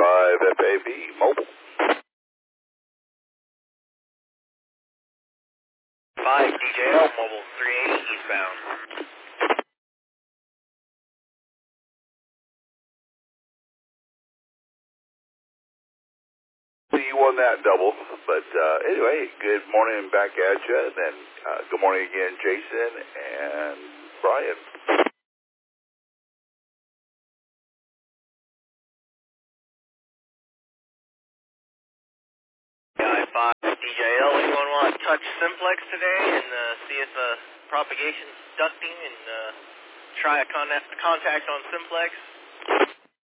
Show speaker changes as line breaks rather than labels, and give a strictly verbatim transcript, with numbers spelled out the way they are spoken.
five F A B, mobile.
five D J L, mobile three eighty eastbound.
See you on that double, but uh, anyway, good morning back at you, and then uh, good morning again, Jason and Brian.
Guy five D J L, anyone want to touch simplex today and uh, see if uh, propagation's ducting and uh, try a con contact on simplex?